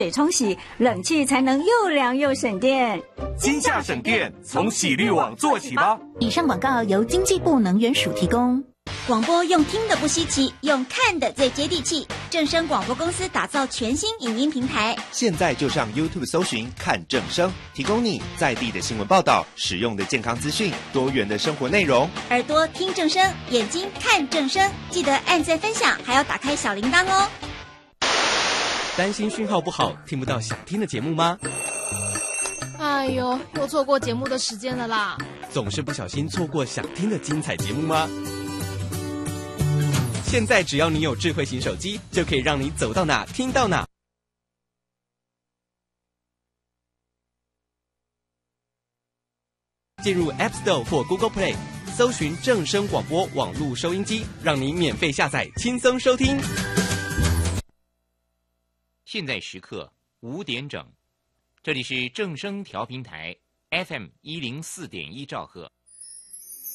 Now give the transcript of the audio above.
水冲洗，冷气才能又凉又省电。 今夏省电，从洗滤网做起吧。 以上广告由经济部能源署提供。 广播用听的不稀奇，用看的最接地气。正声广播公司打造全新影音平台， 现在就上 YouTube 搜寻看正声，提供你在地的新闻报道、实用的健康资讯、多元的生活内容。 耳朵听正声，眼睛看正声，记得按赞分享，还要打开小铃铛哦。 担心讯号不好，听不到想听的节目吗？ 哎呦，又错过节目的时间了啦！ 总是不小心错过想听的精彩节目吗？现在只要你有智慧型手机，就可以让你走到哪听到哪。进入 App Store 或 Google Play， 搜寻正声广播网络收音机，让你免费下载，轻松收听。 现在时刻5点整，这里是正声调频台 FM104.1兆赫。